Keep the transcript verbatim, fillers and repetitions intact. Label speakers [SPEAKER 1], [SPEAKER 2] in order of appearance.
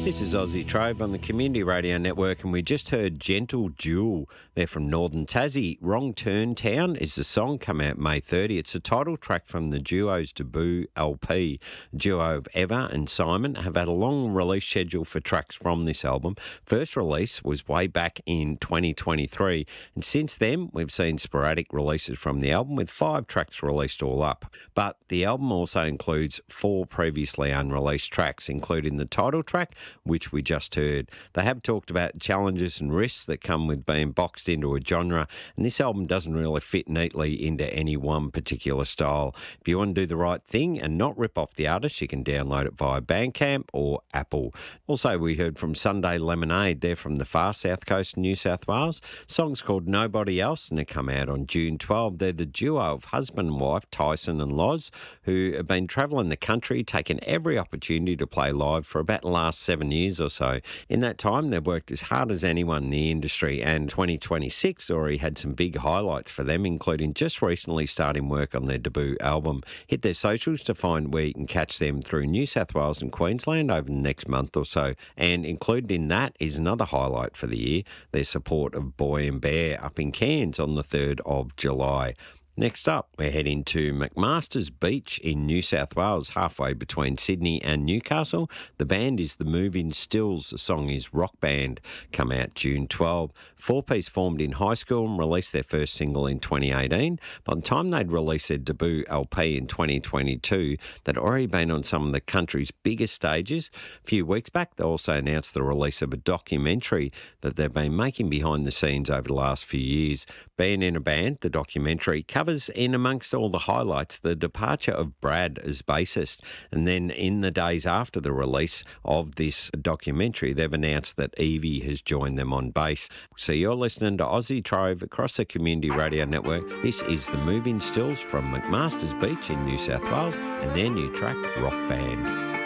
[SPEAKER 1] This is Aussie Trove on the Community Radio Network, and we just heard Gentle Jewel. They're from Northern Tassie. Wrong Turn Town is the song, come out May thirtieth. It's a title track from the duo's debut L P. The duo of Eva and Simon have had a long release schedule for tracks from this album. First release was way back in twenty twenty-three, and since then we've seen sporadic releases from the album with five tracks released all up. But the album also includes four previously unreleased tracks, including the title track, which we just heard. They have talked about challenges and risks that come with being boxed into a genre, and this album doesn't really fit neatly into any one particular style. If you want to do the right thing and not rip off the artist, you can download it via Bandcamp or Apple. Also, we heard from Sunday Lemonade. They're from the far south coast of New South Wales. The song's called Nobody Else, and it come out on June twelfth. They're the duo of husband and wife, Tyson and Loz, who have been travelling the country, taking every opportunity to play live for about the last seven years or so. In that time, they've worked as hard as anyone in the industry, and twenty twenty-six already had some big highlights for them, including just recently starting work on their debut album. Hit their socials to find where you can catch them through New South Wales and Queensland over the next month or so, and included in that is another highlight for the year, their support of Boy and Bear up in Cairns on the third of July. Next up, we're heading to McMaster's Beach in New South Wales, halfway between Sydney and Newcastle. The band is the Moving Stills. The song is Rock Band, come out June twelfth. Four-piece formed in high school and released their first single in twenty eighteen. By the time they'd released their debut L P in twenty twenty-two, they'd already been on some of the country's biggest stages. A few weeks back, they also announced the release of a documentary that they've been making behind the scenes over the last few years. Being in a Band, the documentary covers in amongst all the highlights the departure of Brad as bassist, and then in the days after the release of this documentary they've announced that Evie has joined them on bass. So you're listening to Aussie Trove across the Community Radio Network. This is the Moving Stills from McMaster's Beach in New South Wales and their new track Rock Band.